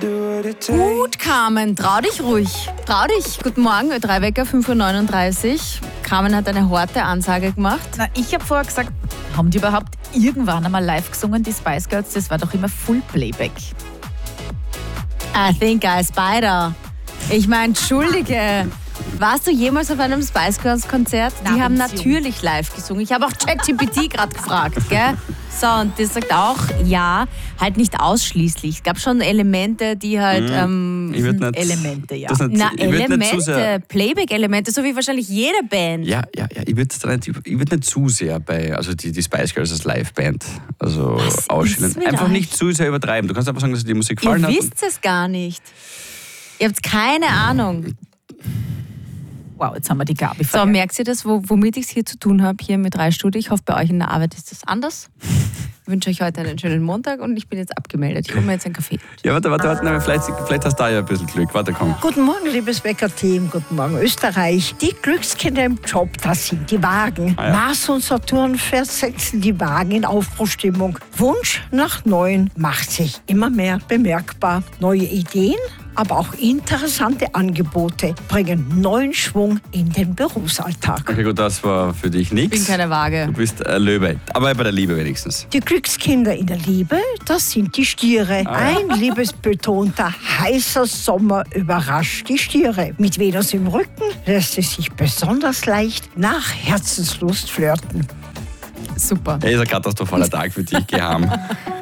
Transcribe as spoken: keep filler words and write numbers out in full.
Gut, Carmen, trau dich ruhig. Trau dich. Guten Morgen, Ö drei Wecker, fünf Uhr neununddreißig. Carmen hat eine harte Ansage gemacht. Na, ich habe vorher gesagt, haben die überhaupt irgendwann einmal live gesungen, die Spice Girls? Das war doch immer Full Playback. I think I spider. Ich meine, entschuldige. Warst du jemals auf einem Spice Girls Konzert? Die Na, haben Beziehung. natürlich live gesungen. Ich habe auch ChatGPT gerade gefragt, gell? So, und das sagt auch, ja, halt nicht ausschließlich. Es gab schon Elemente, die halt... Mhm. Ähm, Ich würd nicht, Elemente, ja. das nicht, na, ich würd nicht zu sehr, Elemente, Playback-Elemente, so wie wahrscheinlich jede Band. ja, ja, ja, ich würde nicht, ich würd nicht zu sehr bei, also die, die Spice Girls als Liveband, also Was ausstellen. ist mit Einfach euch? nicht zu sehr übertreiben. Du kannst einfach sagen, dass dir die Musik Ihr gefallen hat. wisst es gar nicht. Ihr habt keine Ahnung. Wow, jetzt haben wir die Gabi So, vergessen. merkt ihr das, wo, womit ich es hier zu tun habe, hier mit drei Studio? Ich hoffe, bei euch in der Arbeit ist das anders. Ich wünsche euch heute einen schönen Montag und ich bin jetzt abgemeldet. Ich hole mir jetzt einen Kaffee. Ja, warte, warte, warte, nein, vielleicht, vielleicht hast du da ja ein bisschen Glück. Warte, komm. Guten Morgen, liebes Wecker-Team. Guten Morgen, Österreich. Die Glückskinder im Job, das sind die Wagen. Ah, ja. Mars und Saturn versetzen die Wagen in Aufbruchstimmung. Wunsch nach Neuen macht sich immer mehr bemerkbar. Neue Ideen, aber auch interessante Angebote bringen neuen Schwung in den Berufsalltag. Okay, gut, das war für dich nichts. Ich bin keine Waage. Du bist ein Löwe, aber bei der Liebe wenigstens. Die Glückskinder in der Liebe, das sind die Stiere. Ein liebesbetonter, heißer Sommer überrascht die Stiere. Mit Venus im Rücken lässt es sich besonders leicht nach Herzenslust flirten. Super. Er ist ein katastrophaler Tag für dich, Geham.